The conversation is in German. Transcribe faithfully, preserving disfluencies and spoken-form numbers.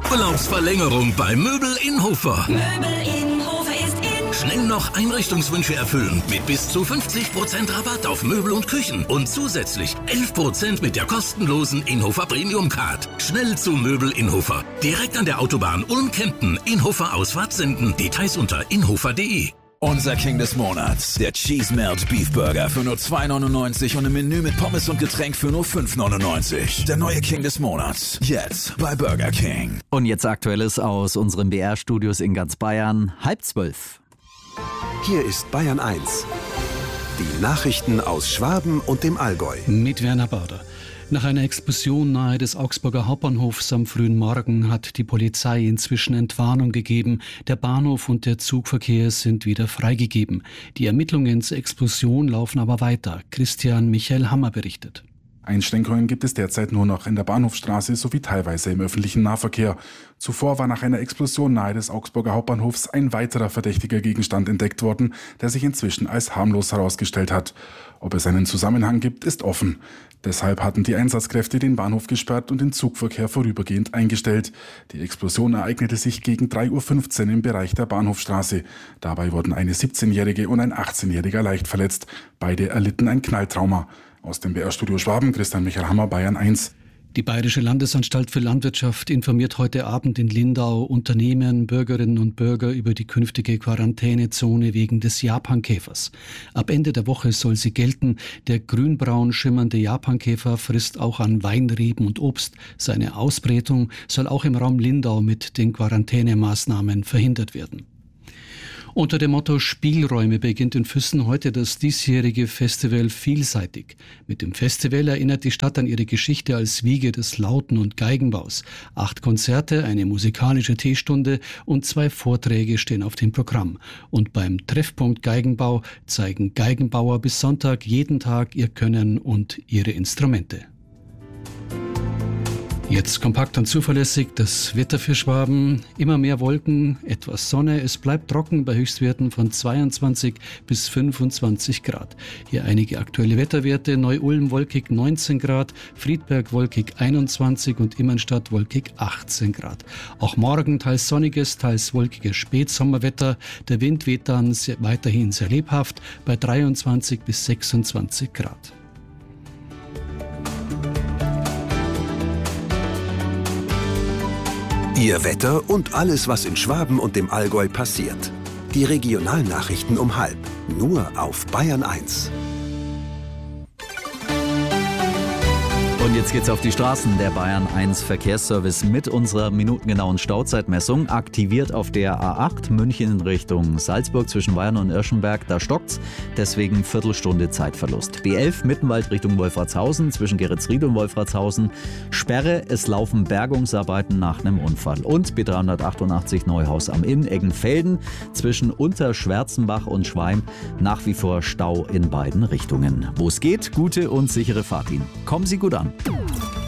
Urlaubsverlängerung bei Möbel in Hofer. Möbel in Hofer ist in. Schnell noch Einrichtungswünsche erfüllen mit bis zu fünfzig Prozent Rabatt auf Möbel und Küchen und zusätzlich elf Prozent mit der kostenlosen Inhofer Premium Card. Schnell zu Möbel in Hofer. Direkt an der Autobahn Ulm-Kempten, Inhofer Ausfahrt senden. Details unter inhofer punkt de. Unser King des Monats, der Cheese Melt Beef Burger für nur zwei neunundneunzig und ein Menü mit Pommes und Getränk für nur fünf neunundneunzig. Der neue King des Monats, jetzt bei Burger King. Und jetzt Aktuelles aus unseren B R-Studios in ganz Bayern, halb zwölf. Hier ist Bayern eins. Die Nachrichten aus Schwaben und dem Allgäu. Mit Werner Bauder. Nach einer Explosion nahe des Augsburger Hauptbahnhofs am frühen Morgen hat die Polizei inzwischen Entwarnung gegeben. Der Bahnhof und der Zugverkehr sind wieder freigegeben. Die Ermittlungen zur Explosion laufen aber weiter. Christian Michael Hammer berichtet. Einschränkungen gibt es derzeit nur noch in der Bahnhofstraße sowie teilweise im öffentlichen Nahverkehr. Zuvor war nach einer Explosion nahe des Augsburger Hauptbahnhofs ein weiterer verdächtiger Gegenstand entdeckt worden, der sich inzwischen als harmlos herausgestellt hat. Ob es einen Zusammenhang gibt, ist offen. Deshalb hatten die Einsatzkräfte den Bahnhof gesperrt und den Zugverkehr vorübergehend eingestellt. Die Explosion ereignete sich gegen drei Uhr fünfzehn im Bereich der Bahnhofstraße. Dabei wurden eine siebzehnjährige und ein achtzehnjähriger leicht verletzt. Beide erlitten ein Knalltrauma. Aus dem B R-Studio Schwaben, Christian Michael Hammer, Bayern eins. Die Bayerische Landesanstalt für Landwirtschaft informiert heute Abend in Lindau Unternehmen, Bürgerinnen und Bürger über die künftige Quarantänezone wegen des Japankäfers. Ab Ende der Woche soll sie gelten. Der grünbraun schimmernde Japankäfer frisst auch an Weinreben und Obst. Seine Ausbreitung soll auch im Raum Lindau mit den Quarantänemaßnahmen verhindert werden. Unter dem Motto Spielräume beginnt in Füssen heute das diesjährige Festival Vielseitig. Mit dem Festival erinnert die Stadt an ihre Geschichte als Wiege des Lauten- und Geigenbaus. Acht Konzerte, eine musikalische Teestunde und zwei Vorträge stehen auf dem Programm. Und beim Treffpunkt Geigenbau zeigen Geigenbauer bis Sonntag jeden Tag ihr Können und ihre Instrumente. Jetzt kompakt und zuverlässig das Wetter für Schwaben. Immer mehr Wolken, etwas Sonne. Es bleibt trocken bei Höchstwerten von zweiundzwanzig bis fünfundzwanzig Grad. Hier einige aktuelle Wetterwerte. Neu-Ulm wolkig neunzehn Grad, Friedberg wolkig einundzwanzig und Immenstadt wolkig achtzehn Grad. Auch morgen teils sonniges, teils wolkiges Spätsommerwetter. Der Wind weht dann sehr, weiterhin sehr lebhaft bei dreiundzwanzig bis sechsundzwanzig Grad. Ihr Wetter und alles, was in Schwaben und dem Allgäu passiert. Die Regionalnachrichten um halb. Nur auf Bayern eins. Und jetzt geht's auf die Straßen. Der Bayern eins Verkehrsservice mit unserer minutengenauen Stauzeitmessung aktiviert auf der A acht München in Richtung Salzburg zwischen Weyern und Irschenberg. Da stockt's, deswegen Viertelstunde Zeitverlust. B elf Mittenwald Richtung Wolfratshausen zwischen Geretsried und Wolfratshausen. Sperre, es laufen Bergungsarbeiten nach einem Unfall. Und B dreihundertachtundachtzig Neuhaus am Inn, Eggenfelden zwischen Unterschwärzenbach und Schweim. Nach wie vor Stau in beiden Richtungen. Wo es geht, gute und sichere Fahrt Ihnen. Kommen Sie gut an.